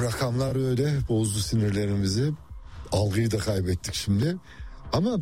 rakamlar öyle bozdu sinirlerimizi. Algıyı da kaybettik şimdi. Ama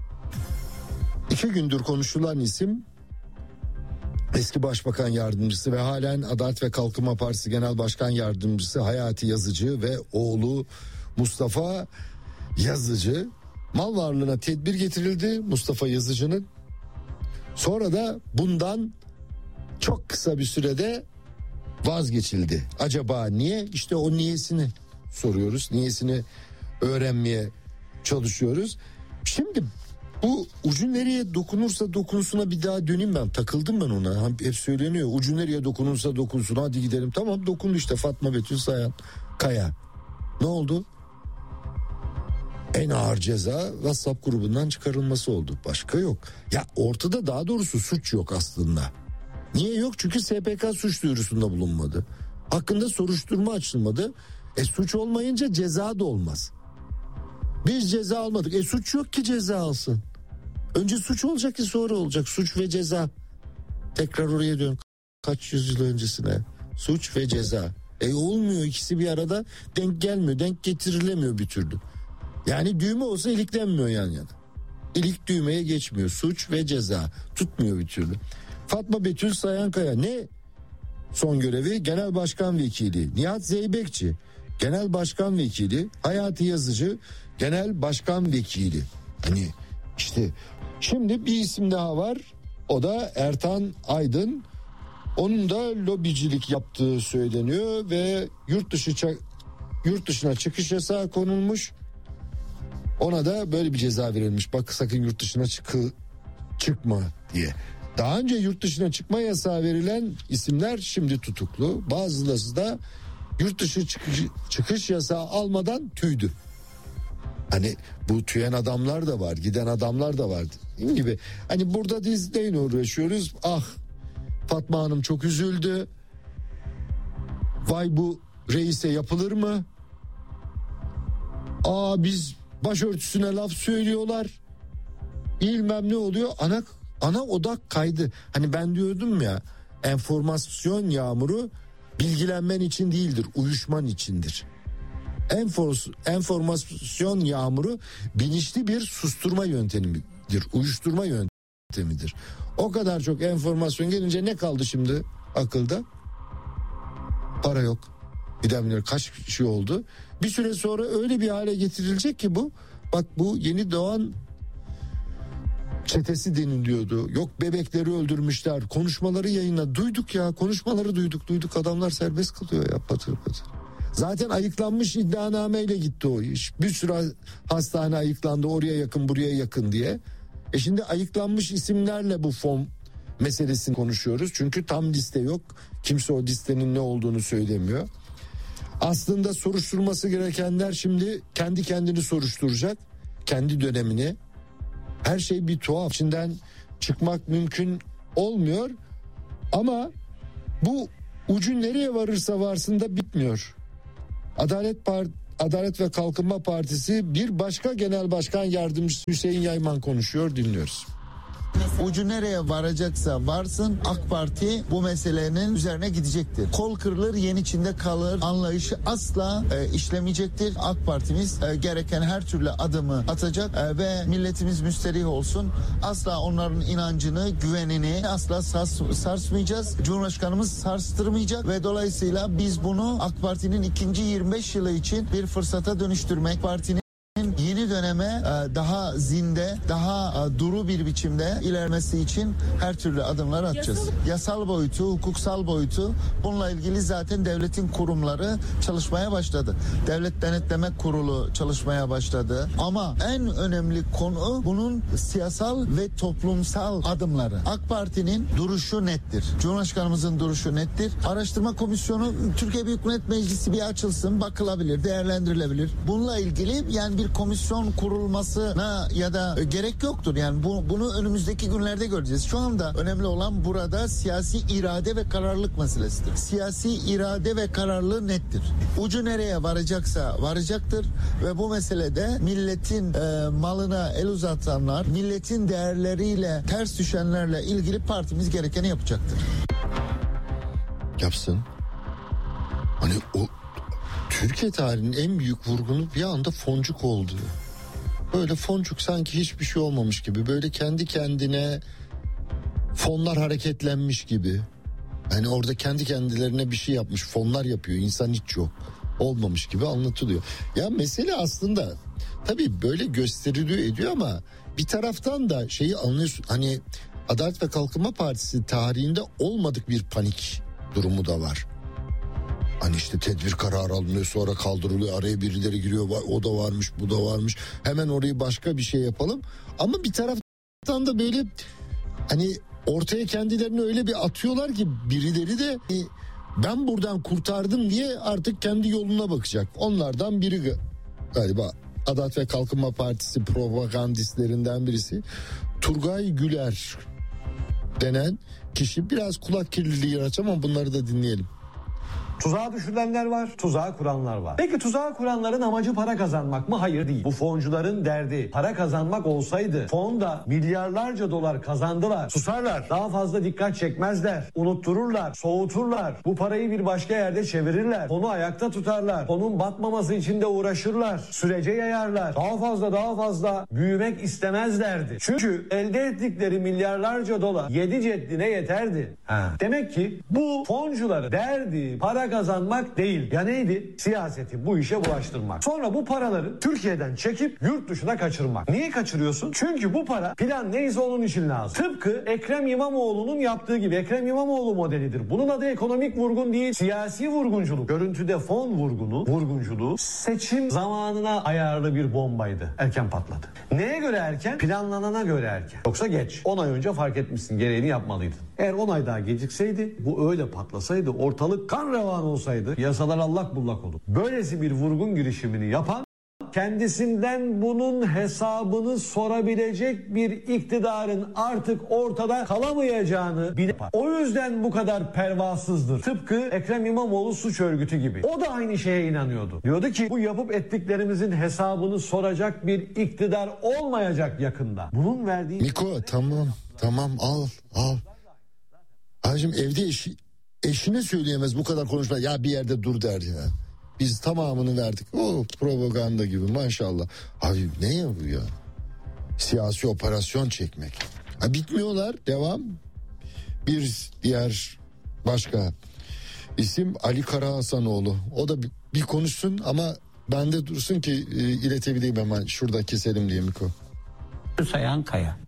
2 gündür konuşulan isim eski Başbakan Yardımcısı ve halen Adalet ve Kalkınma Partisi Genel Başkan Yardımcısı Hayati Yazıcı ve oğlu Mustafa Yazıcı. Mal varlığına tedbir getirildi Mustafa Yazıcı'nın. Sonra da bundan çok kısa bir sürede vazgeçildi. Acaba niye? İşte o niyesini soruyoruz. Niyesini öğrenmeye çalışıyoruz. Şimdi bu ucu nereye dokunursa dokunsuna bir daha döneyim ben. Takıldım ben ona. Hep söyleniyor. Ucu nereye dokunursa dokunsun. Hadi gidelim. Tamam dokundu işte Fatma Betül Sayan Kaya. Ne oldu? En ağır ceza WhatsApp grubundan çıkarılması oldu. Başka yok. Ya ortada daha doğrusu suç yok aslında. Niye yok? Çünkü SPK suç duyurusunda bulunmadı. Hakkında soruşturma açılmadı. Suç olmayınca ceza da olmaz. Biz ceza almadık. Suç yok ki ceza alsın. Önce suç olacak ki sonra olacak. Suç ve ceza. Tekrar oraya dön. Kaç yüzyıl öncesine. Suç ve ceza. Olmuyor, ikisi bir arada denk gelmiyor. Denk getirilemiyor bir türlü. Yani düğme olsa iliklenmiyor yan yana. İlik düğmeye geçmiyor. Suç ve ceza. Tutmuyor bir türlü. Fatma Betül Sayankaya ne? Son görevi Genel Başkan Vekili. Nihat Zeybekçi Genel Başkan Vekili. Hayati Yazıcı Genel Başkan Vekili. Hani işte şimdi bir isim daha var. O da Ertan Aydın. Onun da lobicilik yaptığı söyleniyor ve yurt dışına çıkış yasağı konulmuş. Ona da böyle bir ceza verilmiş. Bak sakın yurt dışına çıkma diye. Daha önce yurt dışına çıkma yasağı verilen isimler şimdi tutuklu. Bazıları da yurt dışı çıkış yasağı almadan tüydü. Hani bu tüyen adamlar da var, giden adamlar da var. Dediğim gibi hani burada dizleyle uğraşıyoruz. Ah Fatma Hanım çok üzüldü. Vay bu reise yapılır mı? Biz başörtüsüne laf söylüyorlar. Bilmem ne oluyor. Ana odak kaydı. Hani ben diyordum ya, enformasyon yağmuru bilgilenmen için değildir, uyuşman içindir. Enformasyon yağmuru bilinçli bir susturma yöntemidir, uyuşturma yöntemidir. O kadar çok enformasyon gelince ne kaldı şimdi akılda? Para yok. Gidemiyor. Kaç kişi oldu? Bir süre sonra öyle bir hale getirilecek ki bu. Bak bu yeni doğan çetesi deniliyordu. Yok bebekleri öldürmüşler. Konuşmaları yayına duyduk ya. Konuşmaları duyduk. Adamlar serbest kalıyor ya patır patır. Zaten ayıklanmış iddianameyle gitti o iş. Bir sürü hastane ayıklandı. Oraya yakın buraya yakın diye. Şimdi ayıklanmış isimlerle bu fon meselesini konuşuyoruz. Çünkü tam liste yok. Kimse o listenin ne olduğunu söylemiyor. Aslında soruşturması gerekenler şimdi kendi kendini soruşturacak. Kendi dönemini. Her şey bir tuhaf. İçinden çıkmak mümkün olmuyor. Ama bu ucu nereye varırsa varsın da bitmiyor. Adalet ve Kalkınma Partisi bir başka genel başkan yardımcısı Hüseyin Yayman konuşuyor, dinliyoruz. Ucu nereye varacaksa varsın AK Parti bu meselenin üzerine gidecektir. Kol kırılır yen içinde kalır anlayışı asla işlemeyecektir. AK Partimiz gereken her türlü adımı atacak ve milletimiz müsterih olsun. Asla onların inancını, güvenini asla sarsmayacağız. Cumhurbaşkanımız sarstırmayacak ve dolayısıyla biz bunu AK Parti'nin ikinci 25 yılı için bir fırsata dönüştürmek, partinin yeni döneme daha zinde, daha duru bir biçimde ilerlemesi için her türlü adımlar atacağız. Yasal boyutu, hukuksal boyutu, bununla ilgili zaten devletin kurumları çalışmaya başladı. Devlet Denetleme Kurulu çalışmaya başladı. Ama en önemli konu bunun siyasal ve toplumsal adımları. AK Parti'nin duruşu nettir. Cumhurbaşkanımızın duruşu nettir. Araştırma komisyonu Türkiye Büyük Millet Meclisi bir açılsın, bakılabilir, değerlendirilebilir. Bununla ilgili yani bir komisyon kurulmasına ya da gerek yoktur. Yani bunu önümüzdeki günlerde göreceğiz. Şu anda önemli olan burada siyasi irade ve kararlılık meselesidir. Siyasi irade ve kararlılığı nettir. Ucu nereye varacaksa varacaktır ve bu meselede milletin malına el uzatanlar, milletin değerleriyle ters düşenlerle ilgili partimiz gerekeni yapacaktır. Yapsın. Hani o Türkiye tarihinin en büyük vurgunu bir anda foncuk oldu. Böyle foncuk sanki hiçbir şey olmamış gibi. Böyle kendi kendine fonlar hareketlenmiş gibi. Yani orada kendi kendilerine bir şey yapmış, fonlar yapıyor. İnsan hiç yok. Olmamış gibi anlatılıyor. Ya mesele aslında tabii böyle gösteriliyor ediyor ama bir taraftan da şeyi anlıyorsun. Hani Adalet ve Kalkınma Partisi tarihinde olmadık bir panik durumu da var. Hani işte tedbir kararı alınıyor, sonra kaldırılıyor, araya birileri giriyor, o da varmış, bu da varmış, hemen orayı başka bir şey yapalım. Ama bir taraftan da böyle hani ortaya kendilerini öyle bir atıyorlar ki birileri de ben buradan kurtardım diye artık kendi yoluna bakacak. Onlardan biri galiba Adalet ve Kalkınma Partisi propagandistlerinden birisi Turgay Güler denen kişi. Biraz kulak kirliliği yaratacağım ama bunları da dinleyelim. Tuzağa düşürenler var, tuzağa kuranlar var. Peki tuzağa kuranların amacı para kazanmak mı? Hayır değil. Bu foncuların derdi para kazanmak olsaydı fonda milyarlarca dolar kazandılar. Susarlar, daha fazla dikkat çekmezler, unuttururlar, soğuturlar. Bu parayı bir başka yerde çevirirler. Fonu ayakta tutarlar. Fonun batmaması için de uğraşırlar. Sürece yayarlar. Daha fazla büyümek istemezlerdi. Çünkü elde ettikleri milyarlarca dolar 7 ceddine yeterdi. Demek ki bu foncuların derdi para kazanmak değil. Ya neydi? Siyaseti bu işe bulaştırmak. Sonra bu paraları Türkiye'den çekip yurt dışına kaçırmak. Niye kaçırıyorsun? Çünkü bu para plan neyse onun için lazım. Tıpkı Ekrem İmamoğlu'nun yaptığı gibi. Ekrem İmamoğlu modelidir. Bunun adı ekonomik vurgun değil, siyasi vurgunculuk. Görüntüde fon vurgunculuğu seçim zamanına ayarlı bir bombaydı. Erken patladı. Neye göre erken? Planlanana göre erken. Yoksa geç. 10 ay önce fark etmişsin, gereğini yapmalıydın. Eğer 10 ay daha gecikseydi, bu öyle patlasaydı, ortalık kan revan olsaydı, yasalar allak bullak olur. Böylesi bir vurgun girişimini yapan, kendisinden bunun hesabını sorabilecek bir iktidarın artık ortada kalamayacağını bilir. O yüzden bu kadar pervasızdır. Tıpkı Ekrem İmamoğlu suç örgütü gibi. O da aynı şeye inanıyordu. Diyordu ki bu yapıp ettiklerimizin hesabını soracak bir iktidar olmayacak yakında. Bunun verdiği... Niko tamam al. Hacım evde eşine söyleyemez bu kadar konuşma. Ya bir yerde dur der ya. Biz tamamını verdik. O propaganda gibi maşallah. Abi ne ya bu ya? Siyasi operasyon çekmek. Bitmiyorlar. Devam. Bir diğer başka isim Ali Karahasanoğlu. O da bir konuşsun ama bende dursun ki iletebileyim hemen. Şurada keselim diye Miko. Sayan Kaya.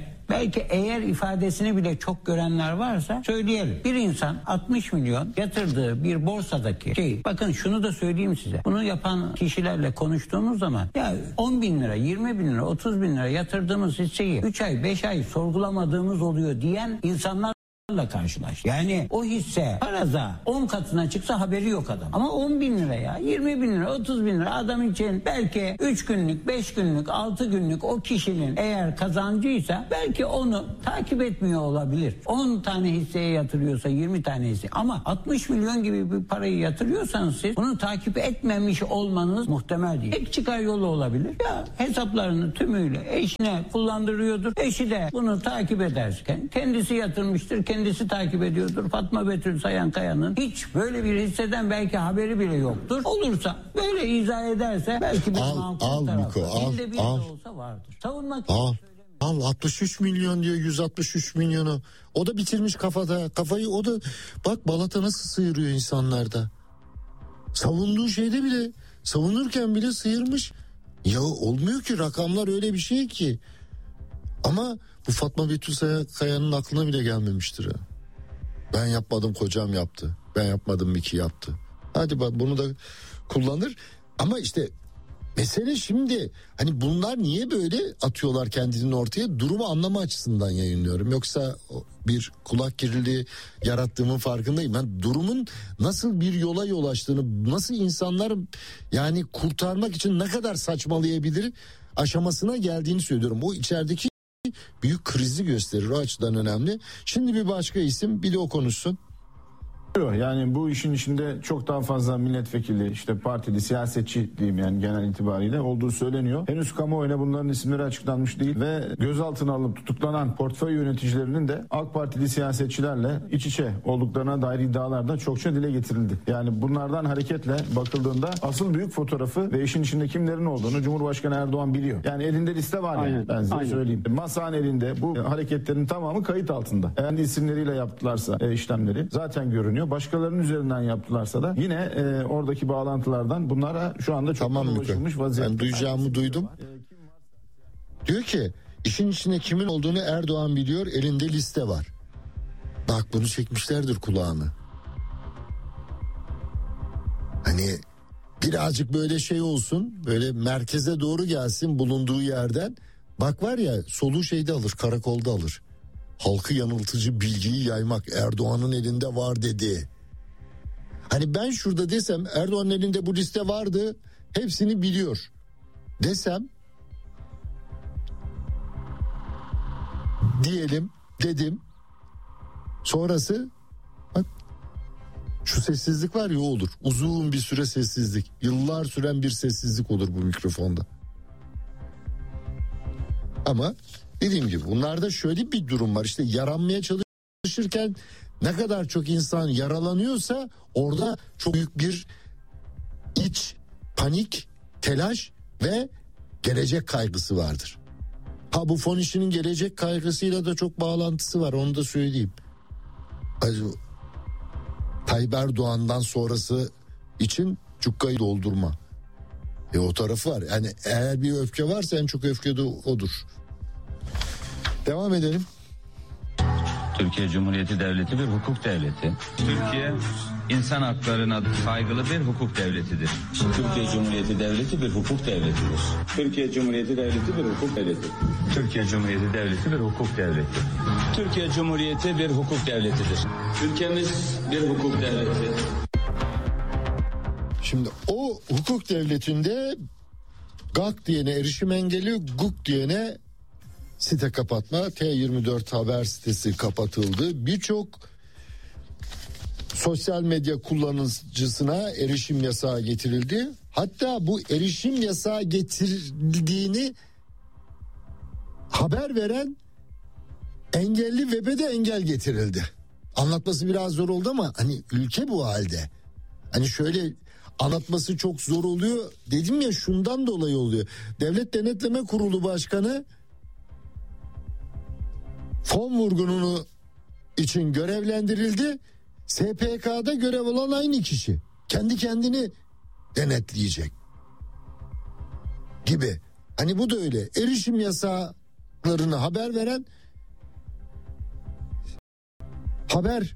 Eğer ifadesini bile çok görenler varsa söyleyelim. Bir insan 60 milyon yatırdığı bir borsadaki bakın şunu da söyleyeyim size. Bunu yapan kişilerle konuştuğumuz zaman ya 10 bin lira, 20 bin lira, 30 bin lira yatırdığımız hisseyi 3 ay, 5 ay sorgulamadığımız oluyor diyen insanlar karşılaş. Yani o hisse paraza 10 katına çıksa haberi yok adam. Ama 10 bin liraya, 20 bin lira, 30 bin lira adam için belki 3 günlük, 5 günlük, 6 günlük o kişinin eğer kazancıysa belki onu takip etmiyor olabilir. 10 tane hisseye yatırıyorsa 20 tane hisse ama 60 milyon gibi bir parayı yatırıyorsanız siz bunu takip etmemiş olmanız muhtemel değil. Tek çıkar yolu olabilir. Ya hesaplarını tümüyle eşine kullandırıyordur. Eşi de bunu takip ederken kendisi yatırmıştır, kendisi takip ediyordur. Fatma Betül Sayan Kaya'nın hiç böyle bir hisseden belki haberi bile yoktur. Olursa böyle izah ederse belki bir al Miko al. Olsa vardır. Savunmak al 63 milyon diyor 163 milyonu. O da bitirmiş kafayı o da bak balata nasıl sıyırıyor insanlarda. Savunduğu şeyde bile savunurken bile sıyırmış. Ya olmuyor ki rakamlar öyle bir şey ki. Ama bu Fatma Betül Kaya'nın aklına bile gelmemiştir ha. Ben yapmadım kocam yaptı. Ben yapmadım Miki yaptı. Hadi bak bunu da kullanır. Ama işte mesele şimdi hani bunlar niye böyle atıyorlar kendini ortaya? Durumu anlama açısından yayınlıyorum. Yoksa bir kulak kirliliği yarattığımın farkındayım. Ben durumun nasıl bir yola yol açtığını, nasıl insanlar yani kurtarmak için ne kadar saçmalayabilir aşamasına geldiğini söylüyorum. Bu içerideki büyük krizi gösterir, o açıdan önemli. Şimdi bir başka isim, bir de o konuşsun. Yani bu işin içinde çok daha fazla milletvekili, işte partili, siyasetçi diyeyim yani genel itibariyle olduğu söyleniyor. Henüz kamuoyuna bunların isimleri açıklanmış değil ve gözaltına alınıp tutuklanan portföy yöneticilerinin de AK Partili siyasetçilerle iç içe olduklarına dair iddialar da çokça dile getirildi. Yani bunlardan hareketle bakıldığında asıl büyük fotoğrafı ve işin içinde kimlerin olduğunu Cumhurbaşkanı Erdoğan biliyor. Yani elinde liste var yani, ben size söyleyeyim. Masanın elinde bu hareketlerin tamamı kayıt altında. Eğer isimleriyle yaptılarsa işlemleri zaten görünüyor. Başkalarının üzerinden yaptılarsa da yine oradaki bağlantılardan bunlara şu anda çok ulaşılmış vaziyette. Ben duyacağımı duydum. Diyor ki işin içinde kimin olduğunu Erdoğan biliyor, elinde liste var. Bak bunu çekmişlerdir kulağını. Hani birazcık böyle şey olsun, böyle merkeze doğru gelsin bulunduğu yerden. Bak var ya, soluğu şeyde alır, karakolda alır. Halkı yanıltıcı bilgiyi yaymak Erdoğan'ın elinde var dedi. Hani ben şurada desem Erdoğan'ın elinde bu liste vardı, hepsini biliyor desem, diyelim dedim, sonrası bak, şu sessizlik var ya, o olur. Uzun bir süre sessizlik, yıllar süren bir sessizlik olur bu mikrofonda. Ama dediğim gibi bunlarda şöyle bir durum var, işte yaranmaya çalışırken ne kadar çok insan yaralanıyorsa orada çok büyük bir iç panik, telaş ve gelecek kaygısı vardır. Ha, bu fon işinin gelecek kaygısıyla da çok bağlantısı var, onu da söyleyeyim. Tayyip Erdoğan'dan sonrası için cukkayı doldurma. O tarafı var. Yani eğer bir öfke varsa en çok öfke de odur. Devam edelim. Türkiye Cumhuriyeti Devleti bir hukuk devleti. Türkiye insan haklarına saygılı bir hukuk devletidir. Türkiye Cumhuriyeti Devleti bir hukuk devletidir. Türkiye Cumhuriyeti Devleti bir hukuk devleti. Türkiye Cumhuriyeti Devleti bir hukuk devleti. Türkiye Cumhuriyeti bir hukuk devletidir. Ülkemiz bir hukuk devleti. Şimdi o hukuk devletinde GAK diyene erişim engeli, GUK diyene site kapatma, T24 haber sitesi kapatıldı. Birçok sosyal medya kullanıcısına erişim yasağı getirildi. Hatta bu erişim yasağı getirildiğini haber veren engelli web'e de engel getirildi. Anlatması biraz zor oldu ama hani ülke bu halde. Hani şöyle anlatması çok zor oluyor. Dedim ya, şundan dolayı oluyor. Devlet Denetleme Kurulu Başkanı fon vurgununu için görevlendirildi. SPK'da görev alan aynı kişi. Kendi kendini denetleyecek gibi. Hani bu da öyle. Erişim yasaklarını haber veren haber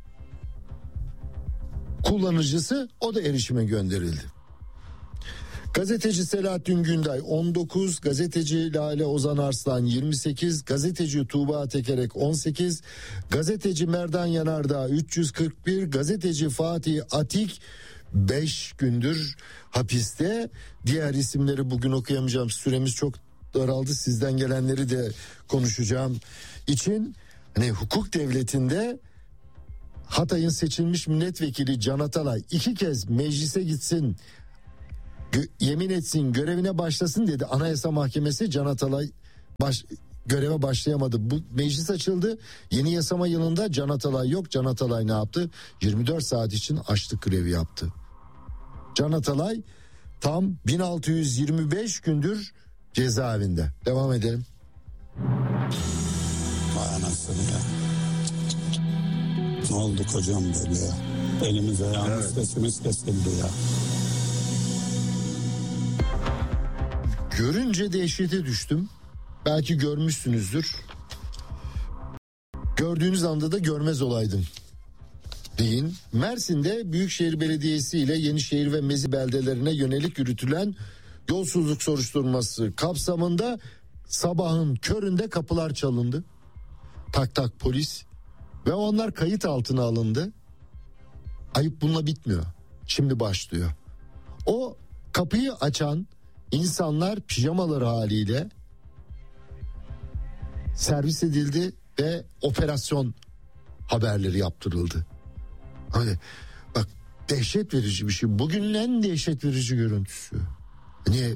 kullanıcısı, o da erişime gönderildi. Gazeteci Selahattin Günday 19, gazeteci Lale Ozan Arslan 28, gazeteci Tuğba Tekerek 18, gazeteci Merdan Yanardağ 341, gazeteci Fatih Atik 5 gündür hapiste. Diğer isimleri bugün okuyamayacağım, süremiz çok daraldı. Sizden gelenleri de konuşacağım için, hani hukuk devletinde Hatay'ın seçilmiş milletvekili Can Atalay 2 kez meclise gitsin, yemin etsin, görevine başlasın dedi. Anayasa Mahkemesi Can Atalay göreve başlayamadı. Bu meclis açıldı. Yeni yasama yılında Can Atalay yok. Can Atalay ne yaptı? 24 saat için açlık grevi yaptı. Can Atalay tam 1625 gündür cezaevinde. Devam edelim. Vay anasını ya. Ne oldu kocam böyle ya? Elimiz ayağımız sesimiz kesildi ya. Görünce dehşete düştüm. Belki görmüşsünüzdür. Gördüğünüz anda da görmez olaydım deyin. Mersin'de Büyükşehir Belediyesi ile Yenişehir ve Mezi beldelerine yönelik yürütülen yolsuzluk soruşturması kapsamında sabahın köründe kapılar çalındı. Tak tak polis ve onlar kayıt altına alındı. Ayıp bununla bitmiyor. Şimdi başlıyor. O kapıyı açan İnsanlar pijamaları haliyle servis edildi ve operasyon haberleri yaptırıldı. Hani bak, dehşet verici bir şey. Bugünün en dehşet verici görüntüsü. Hani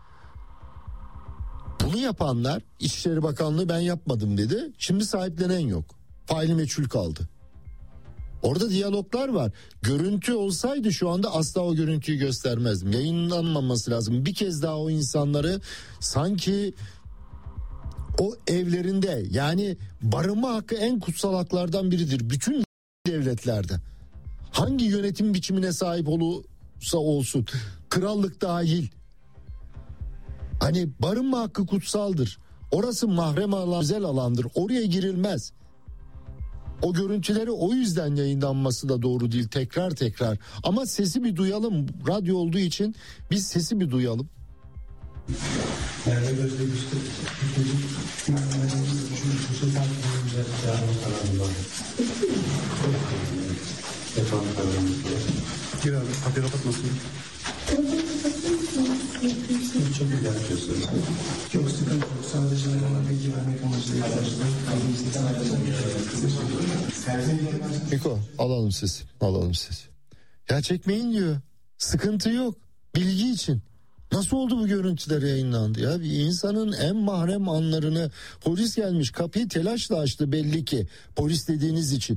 bunu yapanlar, İçişleri Bakanlığı ben yapmadım dedi. Şimdi sahiplenen yok. Faili meçhul kaldı. Orada diyaloglar var. Görüntü olsaydı şu anda asla o görüntüyü göstermezdim. Yayınlanmaması lazım. Bir kez daha o insanları sanki o evlerinde, yani barınma hakkı en kutsal haklardan biridir. Bütün devletlerde. Hangi yönetim biçimine sahip olursa olsun. Krallık dahil. Hani barınma hakkı kutsaldır. Orası mahrem alan, özel alandır. Oraya girilmez. O görüntüleri o yüzden yayınlanması da doğru değil, tekrar. Ama sesi bir duyalım. Radyo olduğu için biz sesi bir duyalım. Gir abi, kapıyı kapatmasın. Çok güzel yapıyorsun. Çok sıkıntı yok. Sadece ona bilgi vermek amacıyla arkadaşlar. Miko, alalım sesi. Ya çekmeyin diyor. Sıkıntı yok. Bilgi için. Nasıl oldu bu görüntüler yayınlandı ya? Bir insanın en mahrem anlarını polis gelmiş, kapıyı telaşla açtı belli ki. Polis dediğiniz için.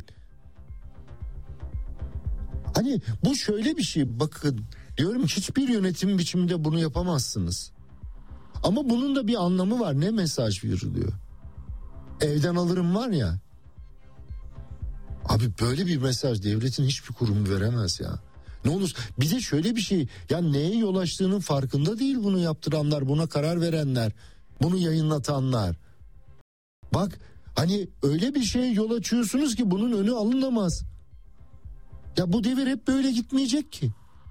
Hani bu şöyle bir şey, bakın diyorum, hiçbir yönetim biçiminde bunu yapamazsınız. Ama bunun da bir anlamı var. Ne mesaj veriliyor? Evden alırım var ya. Abi böyle bir mesaj devletin hiçbir kurumu veremez ya. Ne olur, bir de şöyle bir şey, ya neye yol açtığının farkında değil bunu yaptıranlar, buna karar verenler, bunu yayınlatanlar. Bak hani öyle bir şeye yol açıyorsunuz ki bunun önü alınamaz. Ya bu devir hep böyle gitmeyecek ki.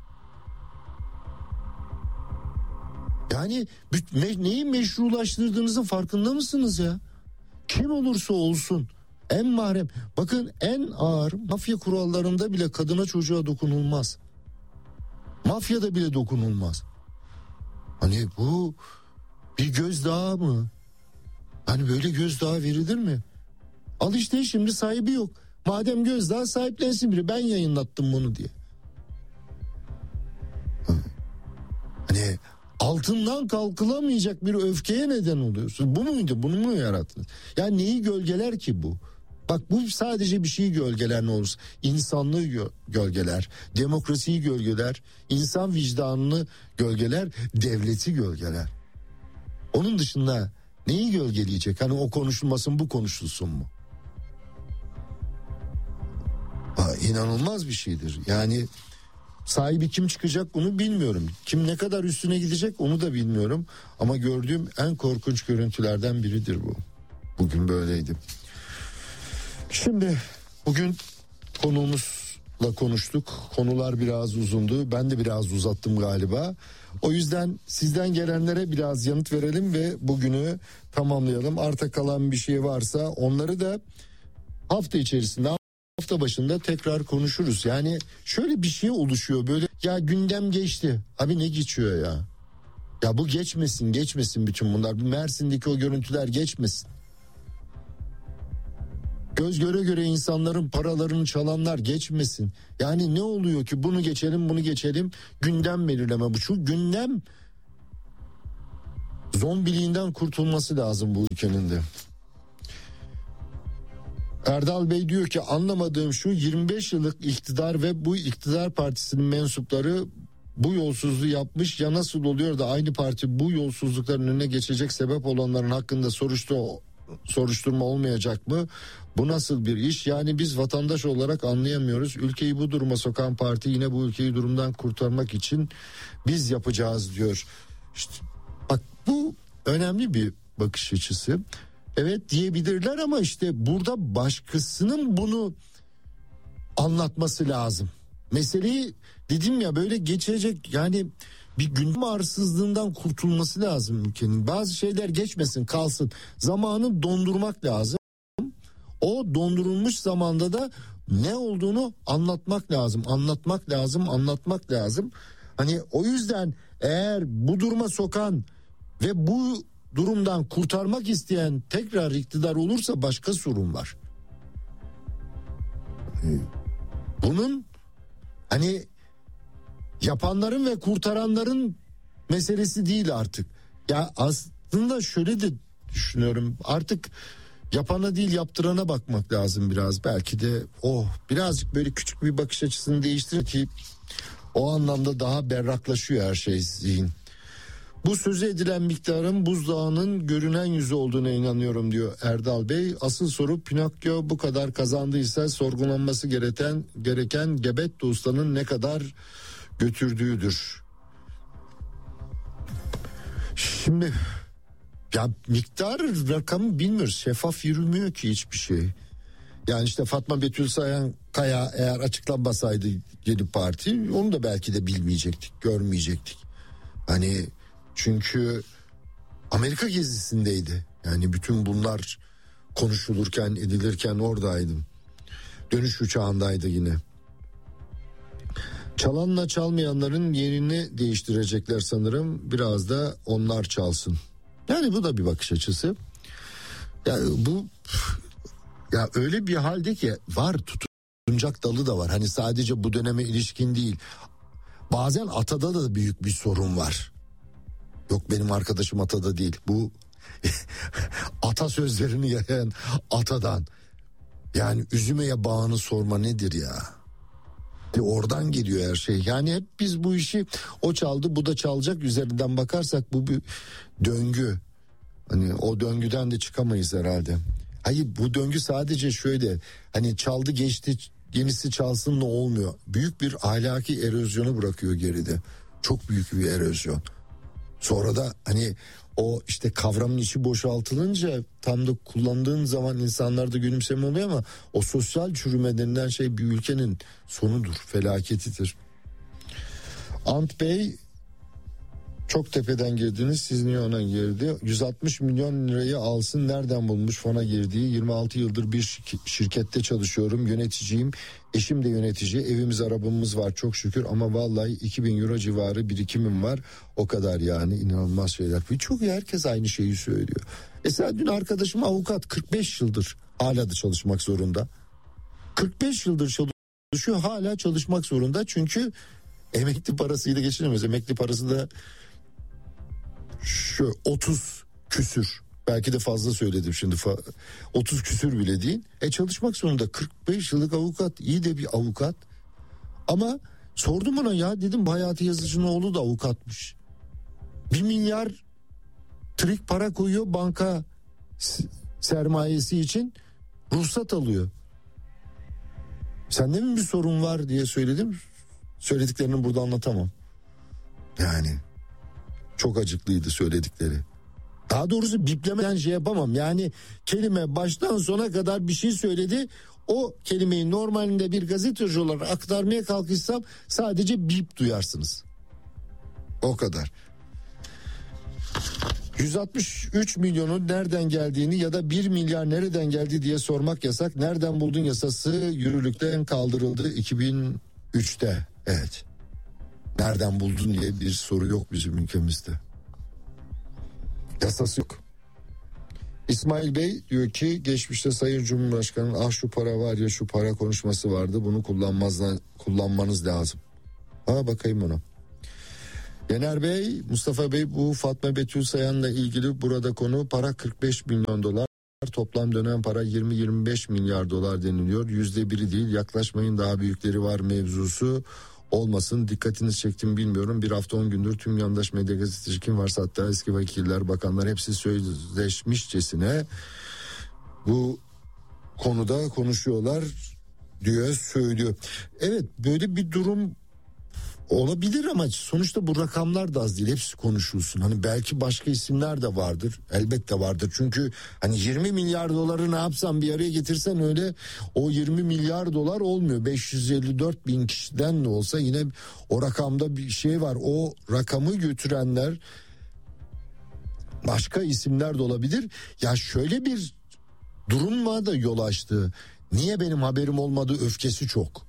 Yani neyi meşrulaştırdığınızın farkında mısınız ya? Kim olursa olsun en mahrem, bakın en ağır mafya kurallarında bile kadına çocuğa dokunulmaz. Mafyada bile dokunulmaz. Hani bu bir gözdağı mı? Hani böyle gözdağı verilir mi? Al işte, şimdi sahibi yok. Madem gözdağı, sahiplensin biri. Ben yayınlattım bunu diye. Hani altından kalkılamayacak bir öfkeye neden oluyorsun. Bu muydu? Bunu mu yarattınız? Yani neyi gölgeler ki bu? Bak bu sadece bir şeyi gölgeler ne olursa. İnsanlığı gölgeler, demokrasiyi gölgeler, insan vicdanını gölgeler, devleti gölgeler. Onun dışında neyi gölgeleyecek? Hani o konuşulmasın, bu konuşulsun mu? İnanılmaz bir şeydir. Yani sahibi kim çıkacak bunu bilmiyorum. Kim ne kadar üstüne gidecek onu da bilmiyorum. Ama gördüğüm en korkunç görüntülerden biridir bu. Bugün böyleydi. Şimdi bugün konuğumuzla konuştuk. Konular biraz uzundu. Ben de biraz uzattım galiba. O yüzden sizden gelenlere biraz yanıt verelim ve bugünü tamamlayalım. Arta kalan bir şey varsa onları da hafta içerisinde, hafta başında tekrar konuşuruz. Yani şöyle bir şey oluşuyor böyle, ya gündem geçti. Abi ne geçiyor ya? Ya bu geçmesin bütün bunlar. Mersin'deki o görüntüler geçmesin. Göz göre insanların paralarını çalanlar geçmesin. Yani ne oluyor ki bunu geçelim, gündem belirleme bu. Şu gündem zombiliğinden kurtulması lazım bu ülkenin de. Erdal Bey diyor ki anlamadığım şu, 25 yıllık iktidar ve bu iktidar partisinin mensupları bu yolsuzluğu yapmış, ya nasıl oluyor da aynı parti bu yolsuzlukların önüne geçecek sebep olanların hakkında soruşturma olmayacak mı? Bu nasıl bir iş? Yani biz vatandaş olarak anlayamıyoruz. Ülkeyi bu duruma sokan parti yine bu ülkeyi durumdan kurtarmak için biz yapacağız diyor. İşte bak bu önemli bir bakış açısı. Evet diyebilirler ama işte burada başkasının bunu anlatması lazım. Meseleyi dedim ya böyle geçecek, yani bir gündem arsızlığından kurtulması lazım ülkenin. Bazı şeyler geçmesin, kalsın. Zamanı dondurmak lazım. O dondurulmuş zamanda da ne olduğunu anlatmak lazım. Hani o yüzden eğer bu duruma sokan ve bu durumdan kurtarmak isteyen tekrar iktidar olursa başka sorun var. Bunun hani yapanların ve kurtaranların meselesi değil artık. Ya aslında şöyle de düşünüyorum, artık yapana değil yaptırana bakmak lazım biraz. Belki de birazcık böyle küçük bir bakış açısını değiştirir ki o anlamda daha berraklaşıyor her şey, zihin. Bu sözü edilen miktarın buzdağının görünen yüzü olduğuna inanıyorum diyor Erdal Bey. Asıl soru, Pinokyo bu kadar kazandıysa sorgulanması gereken Gebetto Usta'nın ne kadar götürdüğüdür. Şimdi ya miktar rakamı bilmiyoruz. Şeffaf yürümüyor ki hiçbir şey. Yani işte Fatma Betül Kaya eğer açıklanmasaydı Yeni Parti, onu da belki de bilmeyecektik, görmeyecektik. Hani çünkü Amerika gezisindeydi. Yani bütün bunlar konuşulurken, edilirken oradaydım. Dönüş uçağındaydı yine. Çalanla çalmayanların yerini değiştirecekler sanırım. Biraz da onlar çalsın. Yani bu da bir bakış açısı. Yani bu ya öyle bir halde ki var, tutunacak dalı da var. Hani sadece bu döneme ilişkin değil. Bazen atada da büyük bir sorun var. Yok benim arkadaşım atada değil. Bu atasözlerini yayan atadan. Yani üzümeye bağını sorma nedir ya? Oradan geliyor her şey. Yani hep biz bu işi o çaldı bu da çalacak üzerinden bakarsak bu bir döngü. Hani o döngüden de çıkamayız herhalde. Hayır, bu döngü sadece şöyle, hani çaldı geçti yenisi çalsın ne olmuyor. Büyük bir ahlaki erozyonu bırakıyor geride. Çok büyük bir erozyon. Sonra da hani o işte kavramın içi boşaltılınca tam da kullandığın zaman insanlarda gülümseme oluyor ama o sosyal çürüme denilen şey bir ülkenin sonudur, felaketidir. Ant Bey, çok tepeden girdiniz, siz niye ona girdi? 160 milyon lirayı alsın, nereden bulmuş fona girdiği? 26 yıldır bir şirkette çalışıyorum, yöneticiyim, eşim de yönetici, evimiz arabamız var çok şükür ama vallahi 2000 euro civarı birikimim var, o kadar. Yani inanılmaz şeyler. Çok herkes aynı şeyi söylüyor. Mesela dün arkadaşım avukat, 45 yıldır hala da çalışmak zorunda. 45 yıldır çalışıyor, hala çalışmak zorunda çünkü emekli parasıyla geçinemez. Emekli parası da şu 30 küsür, belki de fazla söyledim şimdi, 30 küsür bile değil. Çalışmak zorunda. 45 yıllık avukat, iyi de bir avukat. Ama sordum ona, ya dedim, Hayati Yazıcı'nın oğlu da avukatmış. 1 milyar trik para koyuyor banka sermayesi için, ruhsat alıyor. Sende mi bir sorun var diye söyledim. Söylediklerini burada anlatamam. Yani çok acıklıydı söyledikleri. Daha doğrusu biplemeden şey yapamam. Yani kelime baştan sona kadar bir şey söyledi. O kelimeyi normalinde bir gazeteci olarak aktarmaya kalkışsam sadece bip duyarsınız. O kadar. 163 milyonun nereden geldiğini ya da 1 milyar nereden geldi diye sormak yasak. Nereden buldun yasası yürürlükten kaldırıldı 2003'te. Evet. Nereden buldun diye bir soru yok bizim ülkemizde. Yasası yok. İsmail Bey diyor ki geçmişte Sayın Cumhurbaşkanı'nın şu para var ya şu para konuşması vardı. Bunu kullanmanız lazım. Bakayım ona. Yener Bey, Mustafa Bey, bu Fatma Betül Sayan'la ilgili burada konu para 45 milyon dolar. Toplam dönem para 20-25 milyar dolar deniliyor. %1'i değil, yaklaşmayın daha büyükleri var mevzusu. Olmasın, dikkatinizi çektim bilmiyorum. Bir hafta 10 gündür tüm yandaş medya gazeteci kim varsa, hatta eski vekiller, bakanlar hepsi sözleşmişçesine bu konuda konuşuyorlar diyor, söylüyor. Evet, böyle bir durum olabilir ama sonuçta bu rakamlar da az değil, hepsi konuşulsun. Hani belki başka isimler de vardır, elbette vardır. Çünkü hani 20 milyar doları ne yapsan bir araya getirsen öyle o 20 milyar dolar olmuyor. 554 bin kişiden de olsa yine o rakamda bir şey var. O rakamı götürenler başka isimler de olabilir. Ya şöyle bir durumla da yol açtı. Niye benim haberim olmadı öfkesi çok.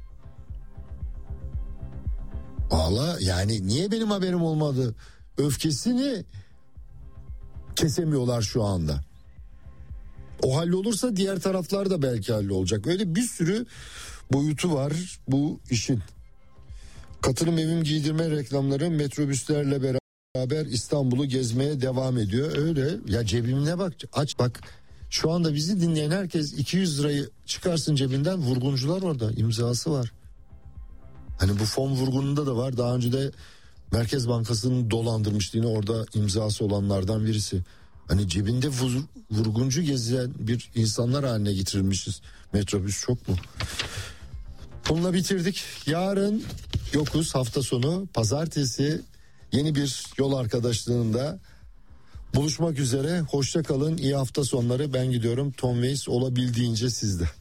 Valla yani niye benim haberim olmadı öfkesini kesemiyorlar şu anda. O hallolursa diğer taraflar da belki hallolacak. Öyle bir sürü boyutu var bu işin. Katılım evim giydirme reklamları metrobüslerle beraber İstanbul'u gezmeye devam ediyor. Öyle ya, cebimine bak, aç bak. Şu anda bizi dinleyen herkes 200 lirayı çıkarsın cebinden, vurguncular orada, imzası var. Hani bu fon vurgununda da var. Daha önce de Merkez Bankası'nın dolandırmışlığını orada imzası olanlardan birisi. Hani cebinde vurguncu gezen bir insanlar haline getirilmişiz. Metrobüs çok mu? Bununla bitirdik. Yarın yokuz, hafta sonu pazartesi yeni bir yol arkadaşlığında buluşmak üzere. Hoşça kalın, iyi hafta sonları. Ben gidiyorum. Tom Waits olabildiğince sizde.